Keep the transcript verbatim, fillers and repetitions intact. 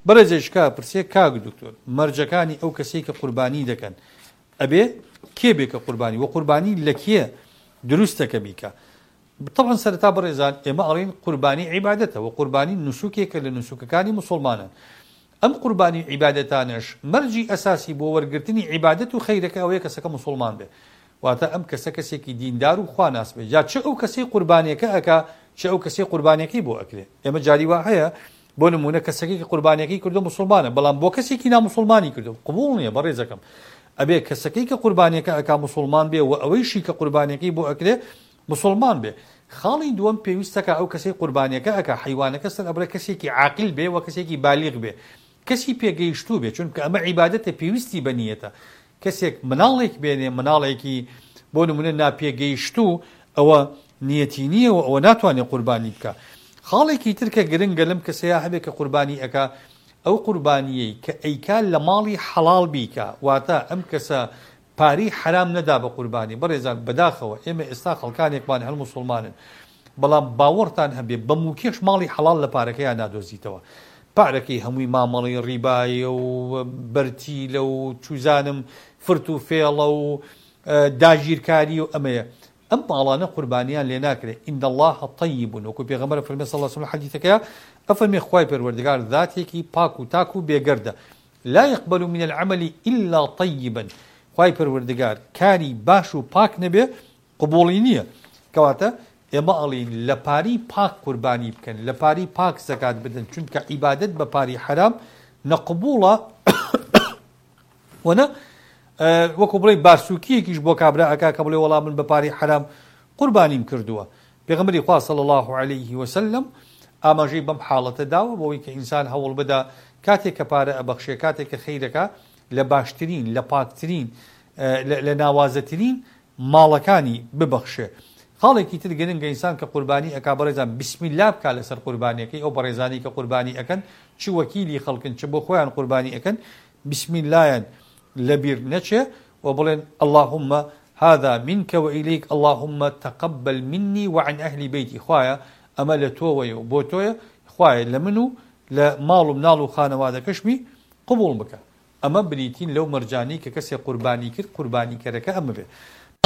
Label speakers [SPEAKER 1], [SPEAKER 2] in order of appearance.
[SPEAKER 1] بەڕێزێشکا پرسێ کاک دکتۆر مەرجەکانی ئەو کەسەی کە قوربانی دەکەن ئەبێ کێ بێ کە قوربانی وە قوربانی لە کێ دروستەکە بیکە طبعا سەرەتا بەڕێزان ئێمە ئەڵێن قوربانی عیبادەتە و قوربانی نوسوکێکە لە نوسوکەکانی موسڵمانن ئەم قوربانی عیبادەتانش مەرجی ئەساسی بۆ وەرگرتنی عیبادەت و خەیرەکە ئەوەیە کەسەکە موسڵمان بێ واتە ئەم کەسە کەسێکی دیندار و خوا ناس بێ یا چه ئەو کەسەی قوربانیەکە ئەکا چه ئەو کەسەی قوربانیەکەی بۆ ئەکرێ ئێمە جاری وا هەیە بۆ نمونە کەسەکەی کە قوربانیەکەی کردو موسڵمانە بەڵام بۆ کەسێکی ناموسڵمانی کردو قبوڵ نییە بەڕێزەکەم ئەبێ کەسەکەی کە قوربانیەکە ئەکا موسڵمان بێ و ئەوەیشی کە قوربانیەکەی بۆ ئەکرێ موسڵمان بێ خاڵی دووەم پێویستەکە ئەو کەسەی قوربانیەکە ئەکا حیوانەکە سەر ئەبرە کەسێکی عاقل بێ و کەسێکی بالیغ بێ کەسی پێگەیشتوو بێ چونکە ئەمە عیبادەتە پێویستی بەنیەتە کەسێک مناڵێک بێنێ مناڵێکی بۆ نمونە ناپێگەیشتوو ئەوە نیەتی نییە و ئەوە ناتوانێت قوربانی بکە خاڵێکی ترکە گرنگە لەم کەسەیە هەبێت کە قوربانی ئەکا ئەو قوربانیەی کە ئەیکا لە ماڵی حەڵاڵ بیکە واتە ئەم کەسە پارەی حرام نەدا بە قوربانی بەڕێزان بەداخەوە ئێمە ئێستا خەڵکانێکمان هەر موسڵمانن بەڵام باوەڕتان هەبێ بە موکێش ماڵی حەڵاڵ لە پارەکەیان نادۆزیتەوە پارەکەی هەمووی مامەڵی ڕیبایە و بەرتیلە و چوزانم فرت و فێڵە و داگیرکاری و ئەمەیە ئەم ماڵانە قوربانیان لێ ناکرێت ئین الله طیب وەکو پێغەمبەر فەرمێ صلی الله علیه وسلم حەدیثەکەیە ئەفەرمێ خوای پەروەردگار ذاتێکی پاک و تاک و بێگەردە لا يقبل من العمل إلا طيبا خوای پەروەردگار کاری باش و پاک نەبێ قبوڵی نییە کەواتە ئێمە ئەڵین لە پاری پاک قوربانی بکەن لە پاری پاک زەکات بدەن چونکە عیبادەت بە پاری حرام نەقبوڵە وەنە وەکو بڵێ بارسووکیەکیش بۆ کابرا ئەکا کە بڵێ وەڵام من بە پاری حرام قوربانیم کردووە پێغەمبەری خوا صلی الله عليه وسلم ئاماژەی بەم حاڵەتە داوە بۆەوەی کە ئینسان هەوڵ بدا کاتێک کە پارە ئەبەخشێ کاتێک کە خەیرەکە لە باشترین لە پاکترین لە ناوازەترین ماڵەکانی ببەخشێ خاڵێکی تر گرنگە ئینسان کە قوربانی ئەکا بەڕێزان بسم الله بکا لەسەر قوربانیەکەی ئەو بەڕێزانی کە قوربانی ئەکەن چ وەکیلی خەڵکن چ بۆ خۆیان قوربانی ئەکەن بسم اللهیان لەبیر نەچێ و بڵێن اللهم هذا منك وإليك اللهم تقبل مني وعن أهل بيتي خوایە ئەمە لە تۆوەیە و بۆ تۆیە خوایە لە من و لە ماڵ و مناڵ و خانەوادەکەشمی قبوڵ بکە ئەمە بریتین لەو مەرجانی کە کەسێک قوربانی کرد قوربانی کەرەکە ئەمە بێ